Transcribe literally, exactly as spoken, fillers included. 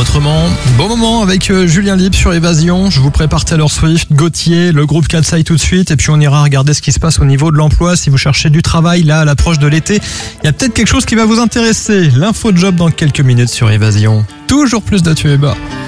autrement. Bon moment avec euh, Julien Libre sur Évasion. Je vous prépare Taylor Swift, Gauthier, le groupe Katsai tout de suite. Et puis on ira regarder ce qui se passe au niveau de l'emploi. Si vous cherchez du travail, là, à l'approche de l'été, il y a peut-être quelque chose qui va vous intéresser. L'info job dans quelques minutes sur Évasion. Toujours plus de tubes.